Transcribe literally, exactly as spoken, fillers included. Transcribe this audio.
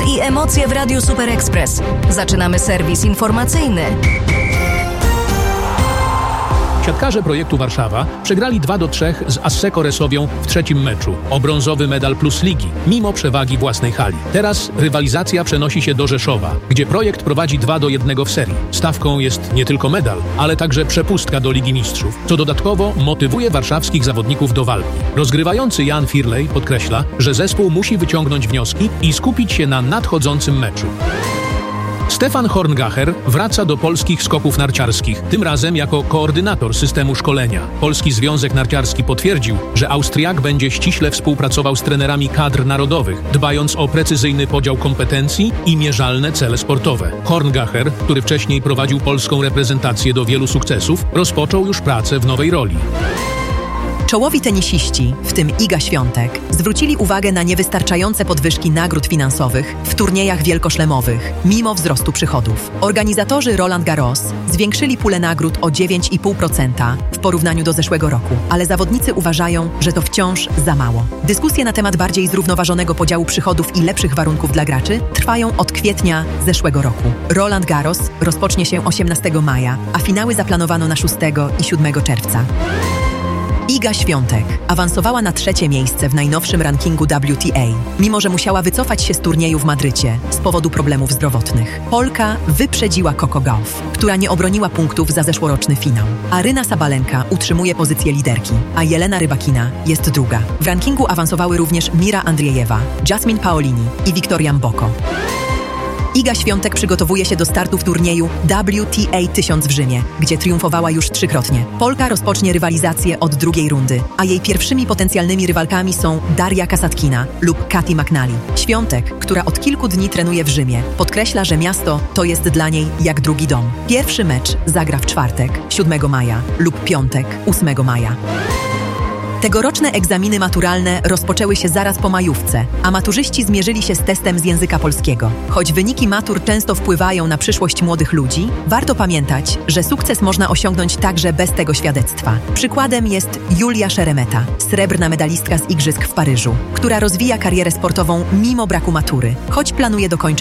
i emocje w Radiu Super Express. Zaczynamy serwis informacyjny. Siatkarze projektu Warszawa przegrali dwa do trzech z Asseco Resowią w trzecim meczu o brązowy medal plus ligi, mimo przewagi własnej hali. Teraz rywalizacja przenosi się do Rzeszowa, gdzie projekt prowadzi dwa do jednego w serii. Stawką jest nie tylko medal, ale także przepustka do Ligi Mistrzów, co dodatkowo motywuje warszawskich zawodników do walki. Rozgrywający Jan Firlej podkreśla, że zespół musi wyciągnąć wnioski i skupić się na nadchodzącym meczu. Stefan Horngacher wraca do polskich skoków narciarskich, tym razem jako koordynator systemu szkolenia. Polski Związek Narciarski potwierdził, że Austriak będzie ściśle współpracował z trenerami kadr narodowych, dbając o precyzyjny podział kompetencji i mierzalne cele sportowe. Horngacher, który wcześniej prowadził polską reprezentację do wielu sukcesów, rozpoczął już pracę w nowej roli. Czołowi tenisiści, w tym Iga Świątek, zwrócili uwagę na niewystarczające podwyżki nagród finansowych w turniejach wielkoszlemowych, mimo wzrostu przychodów. Organizatorzy Roland Garros zwiększyli pulę nagród o dziewięć i pół procent w porównaniu do zeszłego roku, ale zawodnicy uważają, że to wciąż za mało. Dyskusje na temat bardziej zrównoważonego podziału przychodów i lepszych warunków dla graczy trwają od kwietnia zeszłego roku. Roland Garros rozpocznie się osiemnastego maja, a finały zaplanowano na szóstego i siódmego czerwca. Iga Świątek awansowała na trzecie miejsce w najnowszym rankingu W T A, mimo że musiała wycofać się z turnieju w Madrycie z powodu problemów zdrowotnych. Polka wyprzedziła Coco Gauff, która nie obroniła punktów za zeszłoroczny finał. Aryna Sabalenka utrzymuje pozycję liderki, a Jelena Rybakina jest druga. W rankingu awansowały również Mira Andriejewa, Jasmine Paolini i Wiktoria Mboko. Iga Świątek przygotowuje się do startu w turnieju W T A tysiąc w Rzymie, gdzie triumfowała już trzykrotnie. Polka rozpocznie rywalizację od drugiej rundy, a jej pierwszymi potencjalnymi rywalkami są Daria Kasatkina lub Katy McNally. Świątek, która od kilku dni trenuje w Rzymie, podkreśla, że miasto to jest dla niej jak drugi dom. Pierwszy mecz zagra w czwartek, siódmego maja lub piątek, ósmego maja. Tegoroczne egzaminy maturalne rozpoczęły się zaraz po majówce, a maturzyści zmierzyli się z testem z języka polskiego. Choć wyniki matur często wpływają na przyszłość młodych ludzi, warto pamiętać, że sukces można osiągnąć także bez tego świadectwa. Przykładem jest Julia Szeremeta, srebrna medalistka z Igrzysk w Paryżu, która rozwija karierę sportową mimo braku matury, choć planuje dokończyć